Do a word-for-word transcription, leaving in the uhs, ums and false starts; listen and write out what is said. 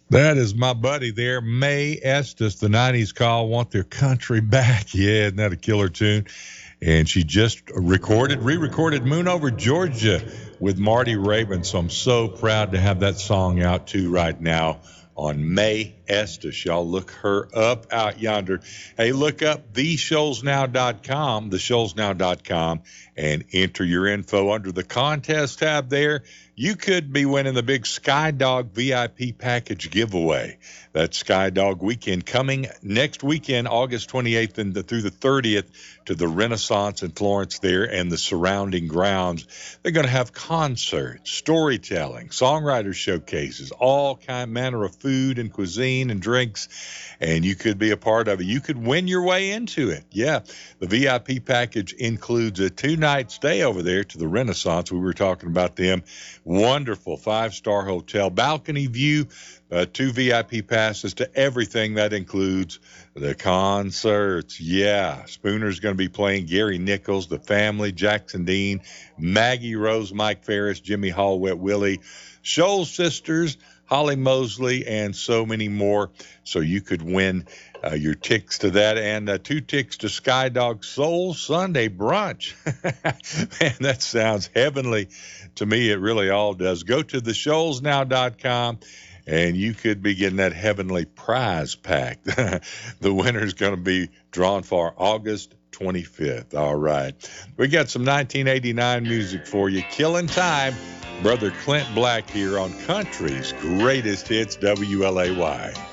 That is my buddy there, Mae Estes, the nineties call, want their country back. Yeah, isn't that a killer tune? And she just recorded, re-recorded Moon Over Georgia with Marty Raybon. So I'm so proud to have that song out too right now on Mae Estes. Y'all look her up out yonder. Hey, look up the shoals now dot com, the shoals now dot com, and enter your info under the contest tab there. You could be winning the big Skydog V I P package giveaway. That's Skydog weekend coming next weekend, August twenty-eighth and the, through the thirtieth, to the Renaissance in Florence there and the surrounding grounds. They're going to have concerts, storytelling, songwriter showcases, all kind manner of food and cuisine and drinks, and you could be a part of it. You could win your way into it. Yeah, the V I P package includes a two-night stay over there to the Renaissance. We were talking about them. Wonderful five-star hotel, balcony view, uh, two V I P passes to everything. That includes the concerts. Yeah, Spooner's going to be playing Gary Nichols, The Family, Jackson Dean, Maggie Rose, Mike Ferris, Jimmy Hall, Wet Willie, Shoals Sisters, Holly Mosley, and so many more. So you could win uh, your tickets to that and uh, two tickets to Skydog Soul Sunday brunch. Man, that sounds heavenly to me. It really all does. Go to the shoals now dot com and you could be getting that heavenly prize pack. The winner's going to be drawn for August twenty-fifth. All right. We got some nineteen eighty-nine music for you. Killing Time. Brother Clint Black here on Country's Greatest Hits, W L A Y.